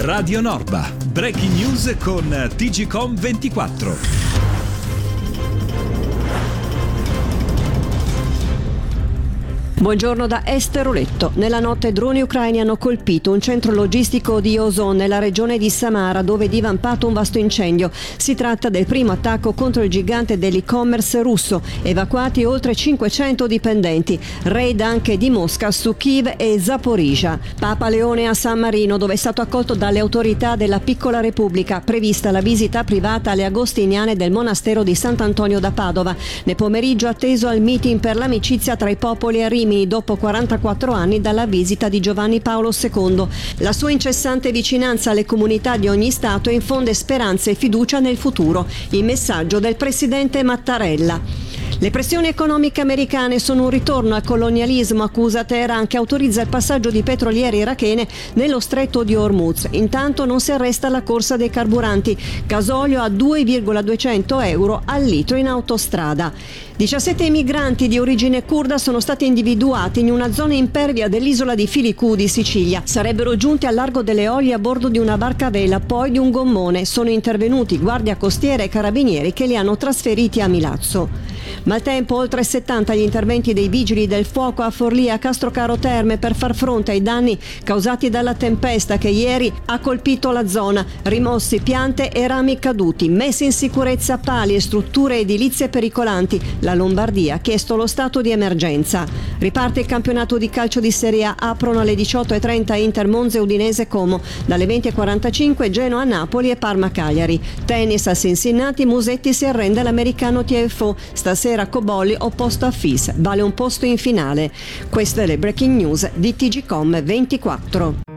Radio Norba. Breaking news con TGcom 24. Buongiorno da Esther Oletto. Nella notte droni ucraini hanno colpito un centro logistico di Ozon nella regione di Samara, dove è divampato un vasto incendio. Si tratta del primo attacco contro il gigante dell'e-commerce russo. Evacuati oltre 500 dipendenti. Raid anche di Mosca su Kiev e Zaporizhia. Papa Leone a San Marino, dove è stato accolto dalle autorità della piccola repubblica. Prevista la visita privata alle agostiniane del monastero di Sant'Antonio da Padova. Nel pomeriggio atteso al meeting per l'amicizia tra i popoli a Rimini, dopo 44 anni dalla visita di Giovanni Paolo II. La sua incessante vicinanza alle comunità di ogni Stato infonde speranze e fiducia nel futuro. Il messaggio del presidente Mattarella. Le pressioni economiche americane sono un ritorno al colonialismo, accusa Teheran, che autorizza il passaggio di petroliere irachene nello stretto di Hormuz. Intanto non si arresta la corsa dei carburanti. Gasolio a 2,200 euro al litro in autostrada. 17 migranti di origine curda sono stati individuati in una zona impervia dell'isola di Filicù di Sicilia. Sarebbero giunti al largo delle Olie a bordo di una barca a vela, poi di un gommone. Sono intervenuti guardia costiera e carabinieri che li hanno trasferiti a Milazzo. Maltempo, oltre 70 gli interventi dei vigili del fuoco a Forlì e a Castrocaro Terme per far fronte ai danni causati dalla tempesta che ieri ha colpito la zona. Rimossi piante e rami caduti, messi in sicurezza pali e strutture edilizie pericolanti. La Lombardia ha chiesto lo stato di emergenza. Riparte il campionato di calcio di Serie A, aprono alle 18:30 Inter Monza e Udinese Como, dalle 20:45 Genoa Napoli e Parma Cagliari. Tennis a Cincinnati, Musetti si arrende all'americano TFO. Stasera Cobolli opposto a Fis, vale un posto in finale. Queste le breaking news di TGcom 24.